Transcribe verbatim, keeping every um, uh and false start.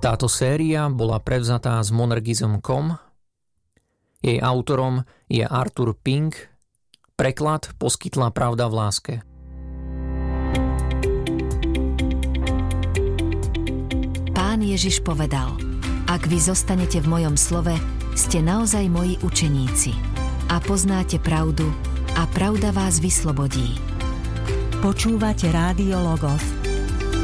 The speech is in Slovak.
Táto séria bola prevzatá z monergism bodka com. Jej autorom je Arthur Pink. Preklad poskytla Pravda v láske. Pán Ježiš povedal: Ak vy zostanete v mojom slove, ste naozaj moji učeníci a poznáte pravdu a pravda vás vyslobodí. Počúvate Rádio Logos.